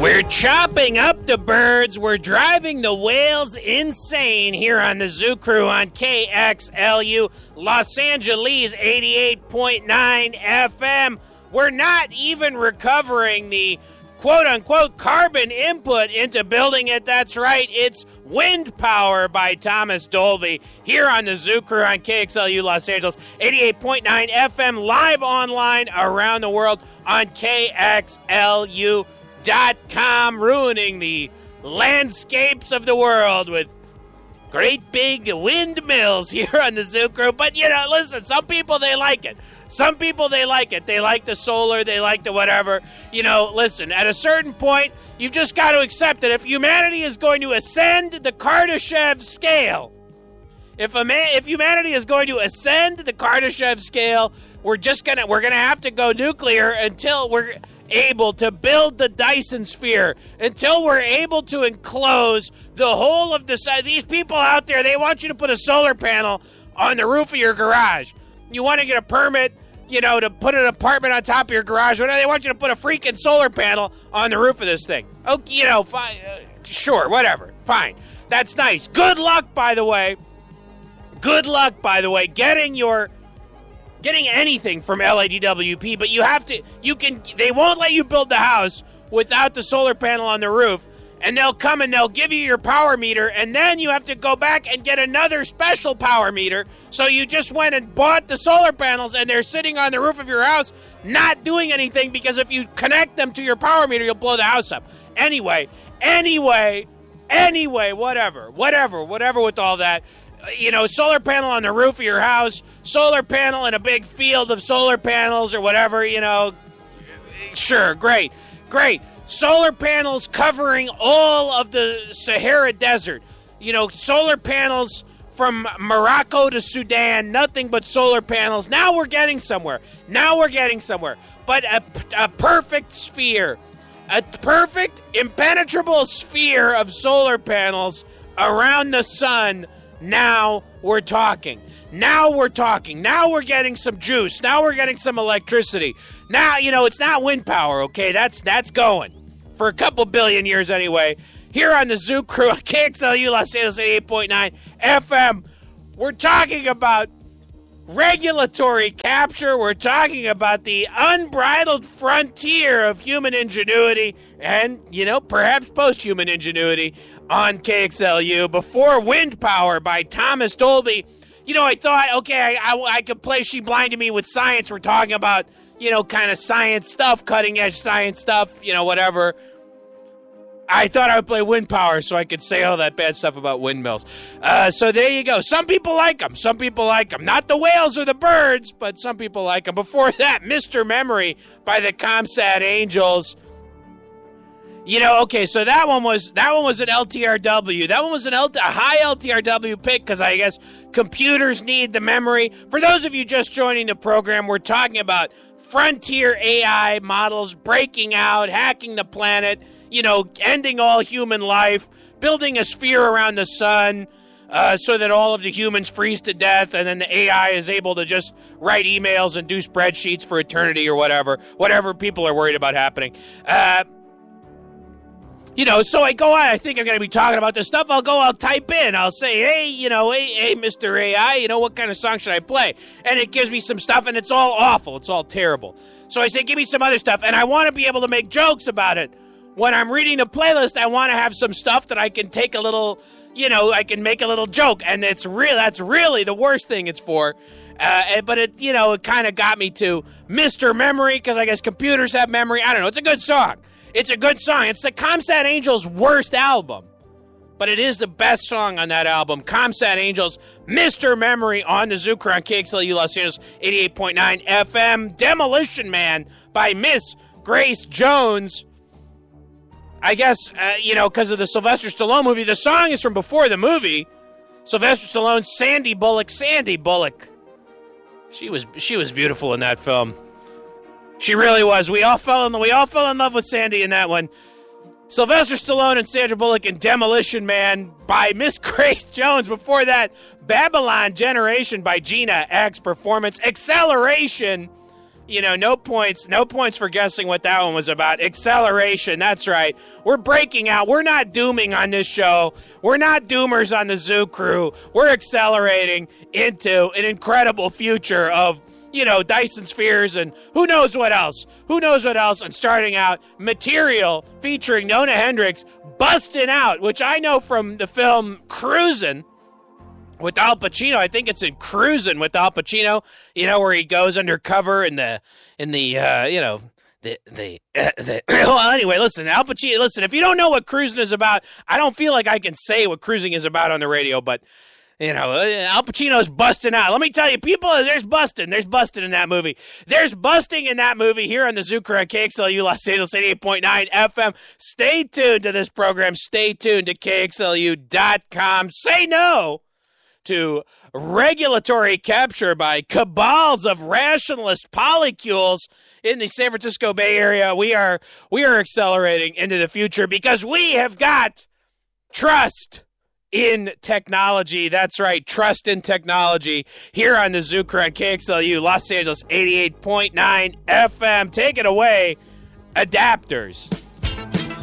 We're chopping up the birds. We're driving the whales insane here on the Zoo Crew on KXLU Los Angeles 88.9 FM. We're not even recovering the quote-unquote carbon input into building it. That's right. It's Wind Power by Thomas Dolby here on the Zoo Crew on KXLU Los Angeles 88.9 FM, live online around the world on KXLU.com, ruining the landscapes of the world with great big windmills here on the Zoo Crew. But, listen, some people, they like it. Some people, they like it. They like the solar. They like the whatever. Listen, at a certain point, you've just got to accept that if humanity is going to ascend the Kardashev scale, if humanity is going to ascend the Kardashev scale, we're gonna have to go nuclear until we're able to build the Dyson sphere, until we're able to enclose the whole of the side. These people out there, they want you to put a solar panel on the roof of your garage. You want to get a permit, to put an apartment on top of your garage. Whatever. They want you to put a freaking solar panel on the roof of this thing. Okay, fine, sure, whatever, fine. That's nice. Good luck, by the way. Good luck, by the way, getting anything from LADWP, but they won't let you build the house without the solar panel on the roof, and they'll come and they'll give you your power meter, and then you have to go back and get another special power meter. So you just went and bought the solar panels, and they're sitting on the roof of your house not doing anything, because if you connect them to your power meter, you'll blow the house up. Anyway, whatever with all that. Solar panel on the roof of your house, solar panel in a big field of solar panels or whatever, sure, great. Solar panels covering all of the Sahara Desert. Solar panels from Morocco to Sudan, nothing but solar panels. Now we're getting somewhere. But a perfect sphere, a perfect impenetrable sphere of solar panels around the sun. Now we're talking. Now we're getting some juice. Now we're getting some electricity. Now, it's not wind power, okay? That's going for a couple billion years anyway. Here on the Zoo Crew, KXLU Los Angeles 88.9 FM, we're talking about regulatory capture. We're talking about the unbridled frontier of human ingenuity and, perhaps post-human ingenuity on KXLU. Before Wind Power by Thomas Dolby. I thought, okay, I could play She Blinded Me with science. We're talking about, kind of science stuff, cutting-edge science stuff, whatever. I thought I would play Wind Power so I could say all that bad stuff about windmills. So there you go. Some people like them. Not the whales or the birds, but some people like them. Before that, Mr. Memory by the ComSat Angels. Okay, so that one was an LTRW. That one was a high LTRW pick because I guess computers need the memory. For those of you just joining the program, we're talking about frontier AI models breaking out, hacking the planet, ending all human life, building a sphere around the sun so that all of the humans freeze to death, and then the AI is able to just write emails and do spreadsheets for eternity or whatever people are worried about happening. So I go on, I think I'm going to be talking about this stuff. I'll type in. I'll say, hey, Mr. AI, what kind of song should I play? And it gives me some stuff, and it's all awful. It's all terrible. So I say, give me some other stuff, and I want to be able to make jokes about it. When I'm reading the playlist, I want to have some stuff that I can take a little, I can make a little joke, and that's really the worst thing it's for. But it kind of got me to Mr. Memory, because I guess computers have memory. I don't know. It's a good song. It's the ComSat Angels' worst album, but it is the best song on that album. ComSat Angels, Mr. Memory on the Zoo Crew on KXLU Los Angeles 88.9 FM. Demolition Man by Miss Grace Jones. I guess, because of the Sylvester Stallone movie. The song is from before the movie. Sylvester Stallone, Sandy Bullock. She was beautiful in that film. She really was. We all fell in love with Sandy in that one. Sylvester Stallone and Sandra Bullock in Demolition Man by Miss Grace Jones. Before that, Babylon Generation by Gina X. Performance. Acceleration No points for guessing what that one was about. Acceleration, that's right. We're breaking out. We're not dooming on this show. We're not doomers on the Zoo Crew. We're accelerating into an incredible future of, Dyson Spheres and who knows what else. And starting out, Material featuring Nona Hendryx busting out, which I know from the film Cruisin' with Al Pacino. I think it's in Cruisin' with Al Pacino, where he goes undercover well, anyway, listen, Al Pacino, if you don't know what Cruisin' is about, I don't feel like I can say what Cruising is about on the radio, but Al Pacino's busting out. Let me tell you, people, there's busting in that movie. There's busting in that movie here on the Zoo Crew on KXLU Los Angeles 88.9 FM. Stay tuned to this program. Stay tuned to KXLU.com. Say no to regulatory capture by cabals of rationalist polycules in the San Francisco Bay Area. We are accelerating into the future because we have got trust in technology. That's right, trust in technology here on the Zoo Crew on KXLU Los Angeles 88.9 FM. Take it away, adapters.